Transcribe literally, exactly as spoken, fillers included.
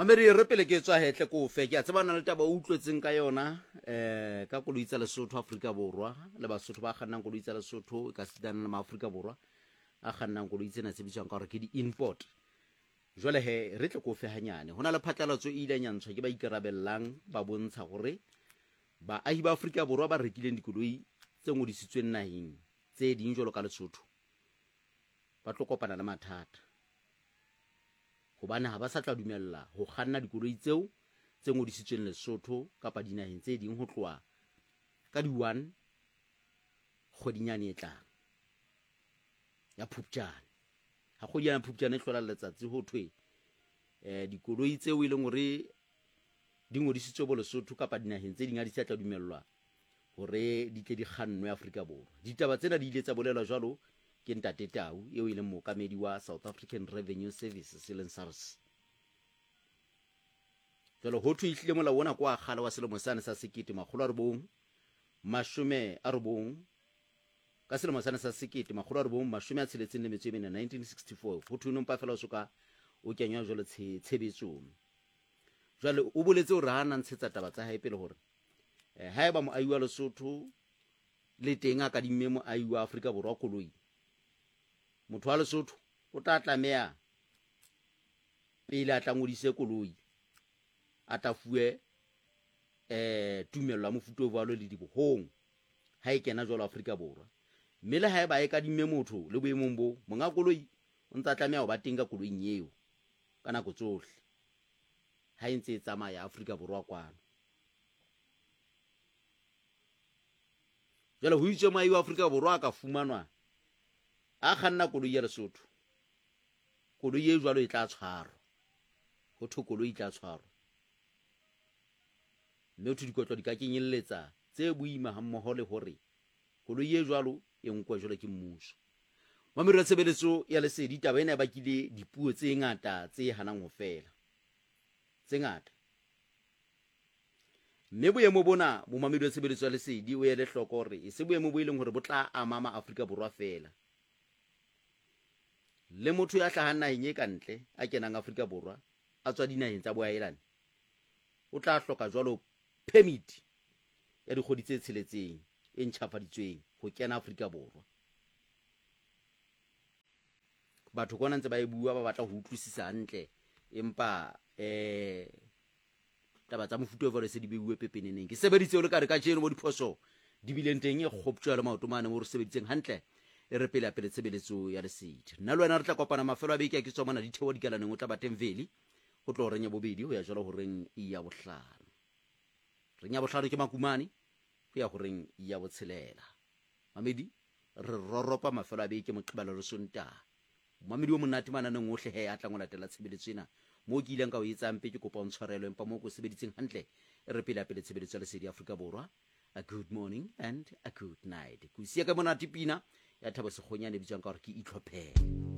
Mameri re pele ke tswa hetle ko fe ke a tsebana le taba o utlwetseng ka yona eh ka koloi tsa Lesotho Afrika Borwa le Basotho ba kgannang koloi tsa Lesotho ka sidana le Maafrika Borwa a kgannang koloi tsena tse bitswang ka hore ke di import. Jwale he re tle ko fe hanyane hona le phatlalatso e ile nyantshwa ke ba ikarabellang ba bontsha hore ba ahi ba Afrika Borwa ba rekileng dikoloi tse ngodisitsweng naheng tse ding jwalo ka Lesotho ba tlo kopana le mathata hobane ha ba sa tla dumella ho kganna dikoloi tseo tse ngodisitsweng Lesotho kapa dinaheng tse ding ho tloa ka di one kgwedinyane e tlang ya Phupjane. Ha kgwedinyane Phupjane e hlola letsatsi ho thwe eh dikoloi tseo e leng hore di ngodisitswe bo Lesotho kapa dinaheng tse ding ha di sa tla dumellwa hore di tle di kgannwe Afrika Borwa. Ditaba tsena di ile tsa bolelwa jwalo ke Ntate Tau eo e leng mookamedi wa South African Revenue Service seleng SARS. Jwale ho thwe ihlile molao ona kwa kgale wa selemo sane sa sekete makgolo a robong mashome a robong ka selemo sane sa sekete makgolo a robong mashome a tsheletseng le metso e mene nineteen sixty-four ho thwe nompa fela o soka o kenywa jwale tshebetsong. Jwale o boletse hore ha nna ntshetsa taba tsa hae pele hore eh haeba moahi wa Lesotho le teng a ka dimme moahi wa Afrika Borwa koloi, motho wa Lesotho o tla tlameha pele a tla ngodise koloi a ta fuwe eh tumello ya mofuta o jwalo le dibohong ha e kena jwalo Afrika Borwa. Mme le haeba e ka dimme motho le boemong bo monga koloi o ntse tlameha ho ba teng ka koloing eo ka nako tsohle ha e ntse e tsamaya Afrika Borwa kwana. Jwale ho itswe moahi wa Afrika Borwa ka fumanwa a kganna koloi ya Lesotho, koloi e jwalo e tla tshwarwa ho thwe koloi e tla tshwarwa. Mme ho thwe dikotlo di ka kenyelletsa tse boima hammoho le hore koloi e jwalo e nkwa jwalo ke mmuso. Mameri wa tshebeletso ya lesedi taba ena e bakile dipuo tse ngata tse hanang ho fela tse ngata. Mme boemo bona bo mamedi wa tshebeletso ya lesedi o ele hloko hore e se boemo bo ileng hore bo tla amama Afrika Borwa fela. Le motho ya hlahang naheng e kantle a kenang Afrika Borwa a tswa dinaheng tsa boahelane o tla hloka jwalo permit ya dikgodi tse tsheletseng e ntjhafaditsweng ho kena Afrika Borwa. Batho kona ntse ba e bua ba batla ho utlwisisa hantle empa eh taba tsa mofuta o vale se di beuwe pepeneneng ke sebeditse o le ka re ka jeno mo diphoso di bileng teng e kgoptswa le maotomane mo re sebeditseng hantle e re pele a pele tshebeletso ya lesedi. Nna le wena re tla kopana mafelo a beke a ke tswa mona dithewa dikalaneng o tla ba teng veli ho tlo renya bobedi ho ya jwalo ho reng ya bohlano. Renya bohlano ke Makumane ho ya ho reng ya botshelela. Mamedi re roropa mafelo a beke Moqebelo le Sontaha. Mamedi o monate mananeng ohle he a tla ngo latela tshebeletso ena mo ke ileng ka o etsa mpe ke kopa o ntshwarelo empa mo go sebeditseng hantle e re pele a pele tshebeletso ya lesedi Afrika Borwa. A good morning and a good night. Ku sia ka monate pina ya Thabo Sekgonyane bitswang ka hore ke Itlhophele.